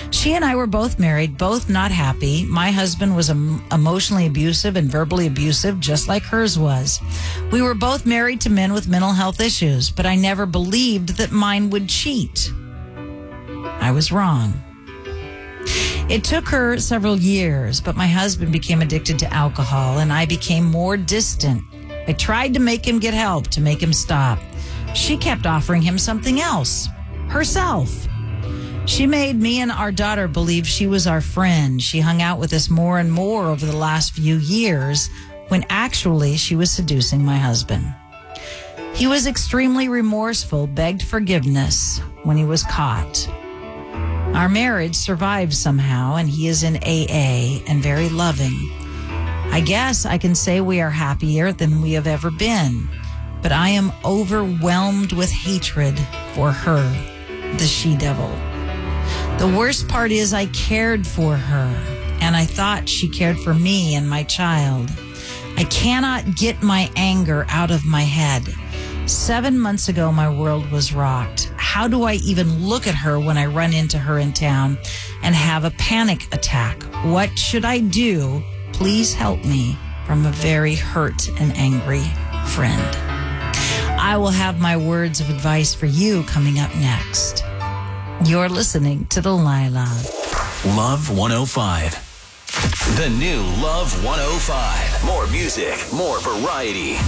She and I were both married, both not happy. My husband was emotionally abusive and verbally abusive, just like hers was. We were both married to men with mental health issues, but I never believed that mine would cheat. I was wrong. It took her several years, but my husband became addicted to alcohol and I became more distant. I tried to make him get help, to make him stop. She kept offering him something else, herself. She made me and our daughter believe she was our friend. She hung out with us more and more over the last few years when actually she was seducing my husband. He was extremely remorseful, begged forgiveness when he was caught. Our marriage survived somehow, and he is in AA and very loving. I guess I can say we are happier than we have ever been, but I am overwhelmed with hatred for her, the she-devil. The worst part is I cared for her, and I thought she cared for me and my child. I cannot get my anger out of my head. 7 months ago, my world was rocked. How do I even look at her when I run into her in town and have a panic attack? What should I do? Please help me, from a very hurt and angry friend. I will have my words of advice for you coming up next. You're listening to Delilah. Love 105. The new Love 105. More music, more variety.